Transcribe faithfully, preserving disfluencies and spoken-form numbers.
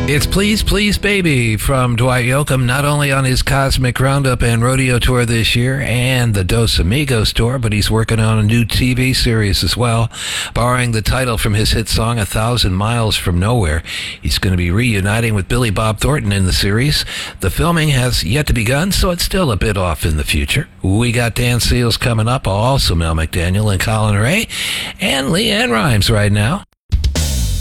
It's Please Please Baby from Dwight Yoakam, not only on his Cosmic Roundup and Rodeo Tour this year and the Dos Amigos Tour, but he's working on a new T V series as well. Borrowing the title from his hit song A Thousand Miles from Nowhere, he's going to be reuniting with Billy Bob Thornton in the series. The filming has yet to begun, so it's still a bit off in the future. We got Dan Seals coming up, also Mel McDaniel and Colin Ray, and Leanne Rimes right now.